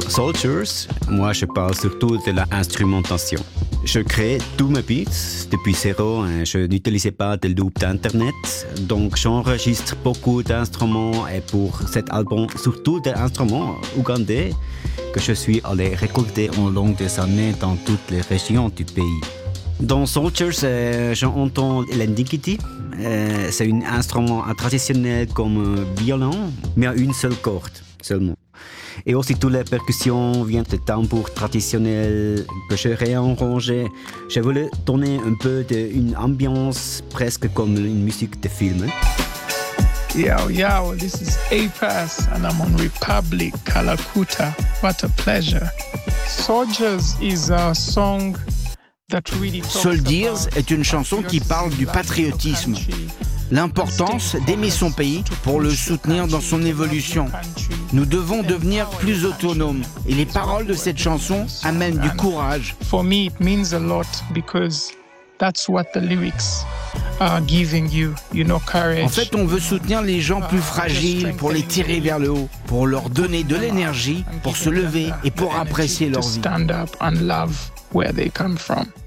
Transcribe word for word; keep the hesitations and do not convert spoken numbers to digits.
Soldiers, moi je parle surtout de l'instrumentation. Je crée tous mes beats depuis zéro, hein. Je n'utilisais pas de loop d'internet, donc j'enregistre beaucoup d'instruments et pour cet album, surtout des instruments ougandais que je suis allé récolter au long des années dans toutes les régions du pays. Dans Soldiers, euh, j'entends l'indikiti. Euh, c'est un instrument traditionnel comme euh, violon, mais à une seule corde seulement. Et aussi toutes les percussions viennent de tambours traditionnels que je réarrangeais. Je voulais donner un peu d'une ambiance presque comme une musique de film. Yo, yo, this is A-Pass and I'm on Republic, Kalakuta. What a pleasure. Soldiers is a song that really talks Soldiers about est une chanson qui parle du patriotisme, l'importance d'aimer son pays pour le soutenir dans son évolution. Nous devons devenir plus autonomes et les paroles de cette chanson amènent du courage. For me, it means a lot because that's what the lyrics are giving you, you know, courage. En fait, on veut soutenir les gens plus fragiles pour les tirer vers le haut, pour leur donner de l'énergie, pour se lever et pour apprécier leur vie. Stand up and love where they come from.